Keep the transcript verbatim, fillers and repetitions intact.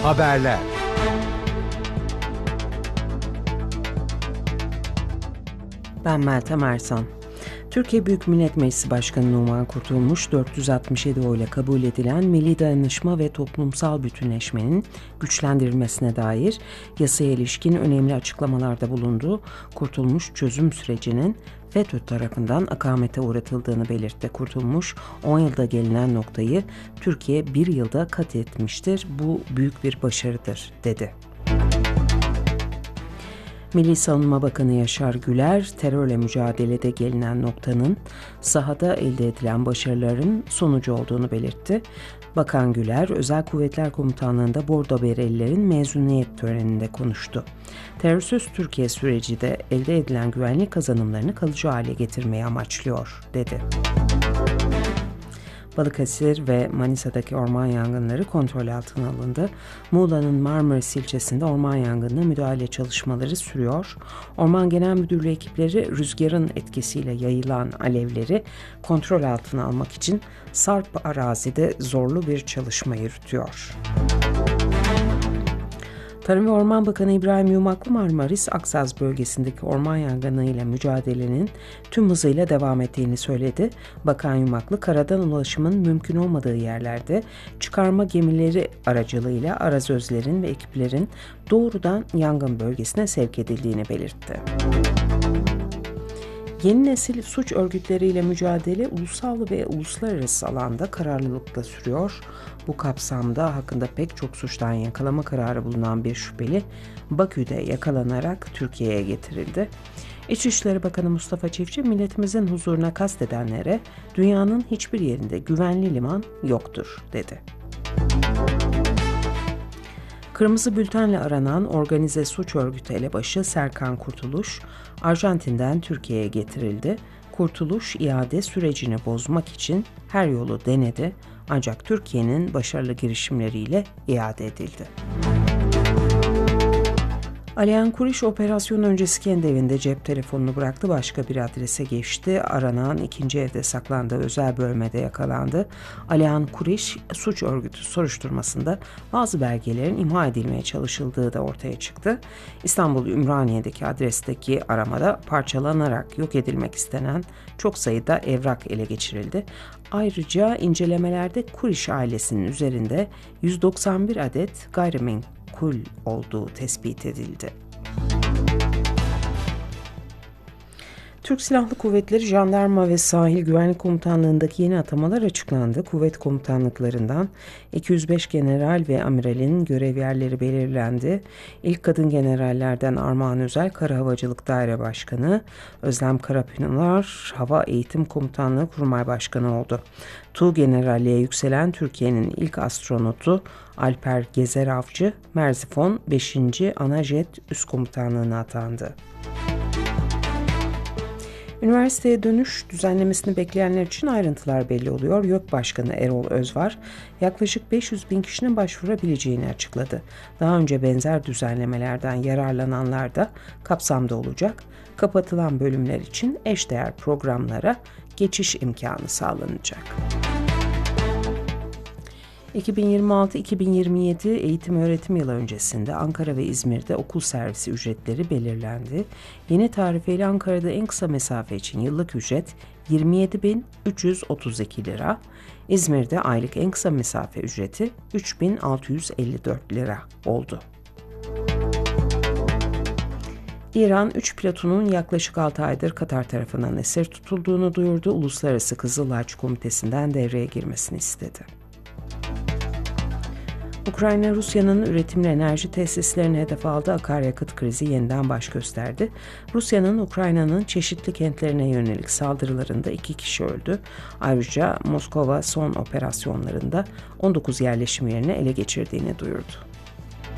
Haberler. Ben Meltem Ersan. Türkiye Büyük Millet Meclisi Başkanı Numan Kurtulmuş, dört yüz altmış yedi oyla kabul edilen Milli Dayanışma ve Toplumsal Bütünleşmenin güçlendirilmesine dair yasaya ilişkin önemli açıklamalarda bulundu. Kurtulmuş, çözüm sürecinin FETÖ tarafından akamete uğratıldığını belirtti. Kurtulmuş, on yılda gelinen noktayı Türkiye bir yılda kat etmiştir. Bu büyük bir başarıdır, dedi. Milli Savunma Bakanı Yaşar Güler, terörle mücadelede gelinen noktanın sahada elde edilen başarıların sonucu olduğunu belirtti. Bakan Güler, Özel Kuvvetler Komutanlığı'nda Bordo Berelilerin mezuniyet töreninde konuştu. Terörsüz Türkiye süreci de elde edilen güvenlik kazanımlarını kalıcı hale getirmeyi amaçlıyor, dedi. Balıkesir ve Manisa'daki orman yangınları kontrol altına alındı. Muğla'nın Marmaris ilçesinde orman yangınına müdahale çalışmaları sürüyor. Orman Genel Müdürlüğü ekipleri rüzgarın etkisiyle yayılan alevleri kontrol altına almak için sarp arazide zorlu bir çalışma yürütüyor. Tarım ve Orman Bakanı İbrahim Yumaklı, Marmaris, Aksaz bölgesindeki orman yangınıyla mücadelenin tüm hızıyla devam ettiğini söyledi. Bakan Yumaklı, karadan ulaşımın mümkün olmadığı yerlerde çıkarma gemileri aracılığıyla arazözlerin ve ekiplerin doğrudan yangın bölgesine sevk edildiğini belirtti. Yeni nesil suç örgütleriyle mücadele ulusal ve uluslararası alanda kararlılıkla sürüyor. Bu kapsamda hakkında pek çok suçtan yakalama kararı bulunan bir şüpheli Bakü'de yakalanarak Türkiye'ye getirildi. İçişleri Bakanı Mustafa Çiftçi, milletimizin huzuruna kastedenlere dünyanın hiçbir yerinde güvenli liman yoktur, dedi. Kırmızı bültenle aranan organize suç örgütü elebaşı Serkan Kurtuluş, Arjantin'den Türkiye'ye getirildi. Kurtuluş, iade sürecini bozmak için her yolu denedi, ancak Türkiye'nin başarılı girişimleriyle iade edildi. Alihan Kuriş, operasyon öncesi kendi evinde cep telefonunu bıraktı, başka bir adrese geçti. Aranan ikinci evde saklandığı özel bölmede yakalandı. Alihan Kuriş, suç örgütü soruşturmasında bazı belgelerin imha edilmeye çalışıldığı da ortaya çıktı. İstanbul Ümraniye'deki adresteki aramada parçalanarak yok edilmek istenen çok sayıda evrak ele geçirildi. Ayrıca incelemelerde Kuriş ailesinin üzerinde yüz doksan bir adet gayrimenkul kul olduğu tespit edildi. Türk Silahlı Kuvvetleri, Jandarma ve Sahil Güvenlik Komutanlığı'ndaki yeni atamalar açıklandı. Kuvvet komutanlıklarından iki yüz beş general ve amiralin görev yerleri belirlendi. İlk kadın generallerden Armağan Özel, Kara Havacılık Daire Başkanı, Özlem Karapınar, Hava Eğitim Komutanlığı Kurmay Başkanı oldu. Tuğ generalliğe yükselen Türkiye'nin ilk astronotu Alper Gezer Avcı, Merzifon beşinci Anajet Üst Komutanlığı'na atandı. Üniversiteye dönüş düzenlemesini bekleyenler için ayrıntılar belli oluyor. YÖK Başkanı Erol Özvar, yaklaşık beş yüz bin kişinin başvurabileceğini açıkladı. Daha önce benzer düzenlemelerden yararlananlar da kapsamda olacak. Kapatılan bölümler için eşdeğer programlara geçiş imkanı sağlanacak. iki bin yirmi altı iki bin yirmi yedi eğitim öğretim yılı öncesinde Ankara ve İzmir'de okul servisi ücretleri belirlendi. Yeni tarifeyle Ankara'da en kısa mesafe için yıllık ücret yirmi yedi bin üç yüz otuz iki lira, İzmir'de aylık en kısa mesafe ücreti üç bin altı yüz elli dört lira oldu. İran, üç pilotunun yaklaşık altı aydır Katar tarafından esir tutulduğunu duyurdu. Uluslararası Kızıl Haç Komitesi'nden devreye girmesini istedi. Ukrayna, Rusya'nın üretimli enerji tesislerini hedef aldı. Akaryakıt krizi yeniden baş gösterdi. Rusya'nın Ukrayna'nın çeşitli kentlerine yönelik saldırılarında iki kişi öldü. Ayrıca Moskova son operasyonlarında on dokuz yerleşim yerini ele geçirdiğini duyurdu.